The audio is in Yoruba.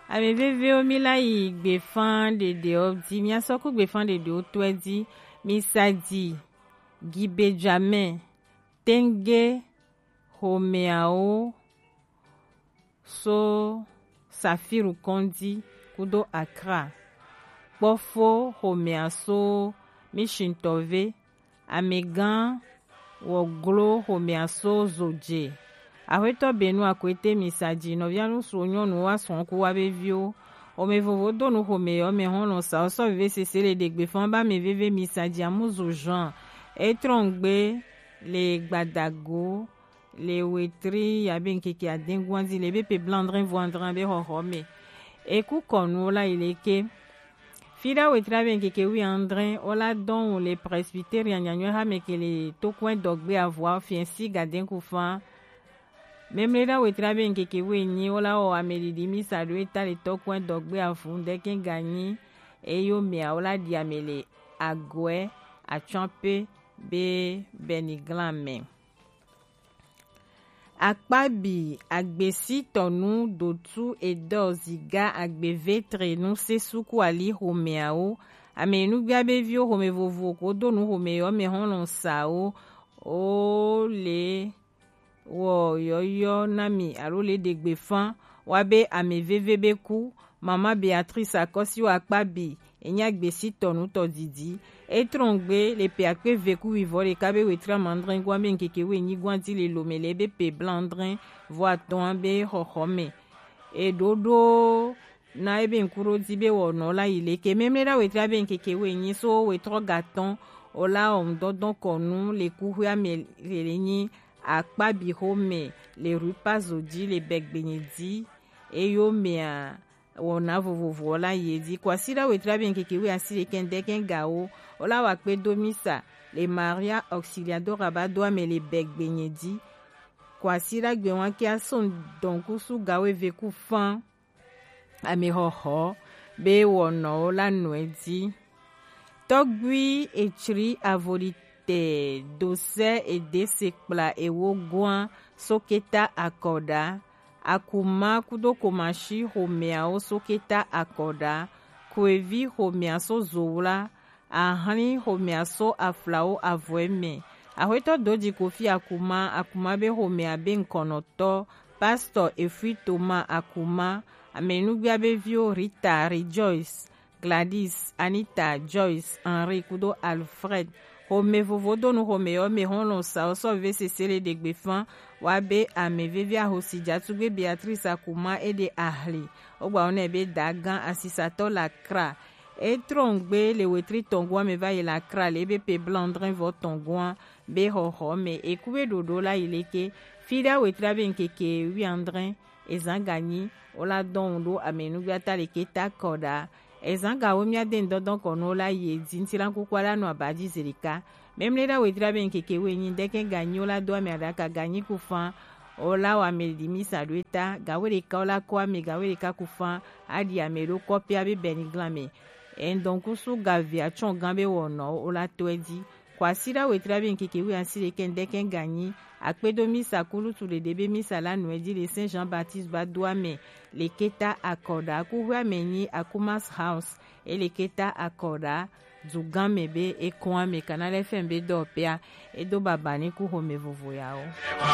ame veve o mi la yi gbefan dede o di mi asoku gbefan dede o to di mi sadi Gibejame tenge homeao so Safiru Kondi kudo Accra kpofo homeaso mishintove amegan woglo homeaso zoje ahweto benu akwete misaji novianu so nyonu wa sonku wa bevio ome vovo donu home ome hono sa so vive sesele de gbefan ba me vive misaji amuzu Jean etrongbe le gbadago le wetri yabe nkeke adengwanzi le bepe blandrin voandrin be hohome eku konu la ileke fida wetri abe nkeke wi andrin ola don le presbyterian nyanyo ha mekele to coin dogbe avoir fiensi gaden kufan memle da wetri abe nkeke wi ni ola o amelidi misa do eta le to coin dogbe afun de ken gagni eyo mea ola di amele agwe a champe be beniglame akpabi agbesi tonu dotu edo ziga agbevetre nu sesuku ali homeao amenu gbabe vio home vovo ko donu homeo me hono sao o le wo yoyo nami arole de gbefan wabe amevevebe ku mama Beatrice akosi wa akpabi enya gbesi tonu to didi etrongbe le pe akpe veku vivore kabe wetra mandrin gwambe nkeke we nyi gwanti le lomele be pe blandrin voa ton be hohome e dodo na ebe nkuro dibe wono la ileke memle da wetra be nkeke we nyi so wetro gaton ola omdodon konu le kuhua me le nyi akpabi home le rupa zodi le begbenyedi eyo mea wona vovovo la yedi kwa sida wetra be nkeke we asire kende ken gao ola wakpe domisa le Maria Auxiliador abado ame le begbenyedi kwa sida gbewan ki ason donku su gawe veku fan ame hoho be wono ola noedi togui etri avolite dose ede sekpla ewo gwan soketa akoda akuma kudo komashi homeao soketa akoda kwevi homeaso zoula ahani homeaso aflao avoeme ahweto doji kofi akuma be homea be nkonoto pastor efui toma akuma amenugbia be vio Rita Rejoice Gladys Anita Joyce Henri kudo Alfred home vovodo no homeo me hono sa so ve sesele de gbefan wabe amevevia hosija tugbe Beatrice akuma ede ahli ogba ona be dagan asisato la kra etrongbe le wetri tongwa me va la kra le be pe blandrin vo tongwa be hoho me ekube dodo la ileke fida wetri be nkeke wi andrin ezangani ola dondo amenu gata le keta koda ezanga womia den dodon kono la yedi ntira kukwala no abadi zerika memle da wetri be nkeke we nyi deken ganyo la do me adaka ganyi kufan ola wa medimisa dueta gawere ka ola kwa me gawere ka kufan adi amelo kopia be beniglame endonku su gavia chon gambe wono ola twedi kwa sida wetra be nkeke we asire kende ken ganyi akpedomi sakulu tu le debe misala noedi le Saint Jean-Baptiste badouame le keta akoda kuhua menyi akumas house e le keta akoda zugame be e kwame kanale fembe dopia e do babani ku home vovo yao